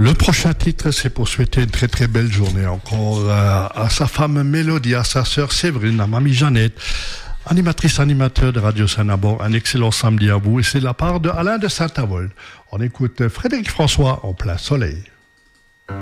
Le prochain titre, c'est pour souhaiter une très très belle journée encore à sa femme Mélodie, à sa sœur Séverine, à mamie Jeannette, animatrice, animateur de Radio Saint-Nabor. Un excellent samedi à vous et c'est de la part de Alain de Saint-Avold. On écoute Frédéric François en plein soleil.